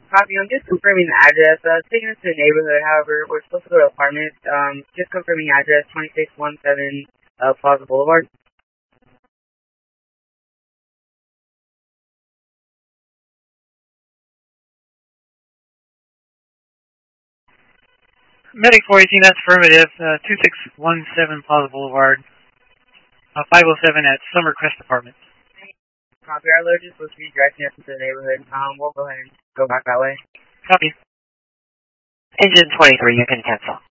Copy, I'm just confirming the address. Taking us to the neighborhood, however, we're supposed to go to apartments. Just confirming address, 2617 Plaza Boulevard. Medic 418, that's affirmative. 2617 Plaza Boulevard, 507 at Summercrest Apartments. Copy, our load is supposed to be directing us into the neighborhood. We'll go ahead and go back that way. Copy. Engine 23, you can cancel.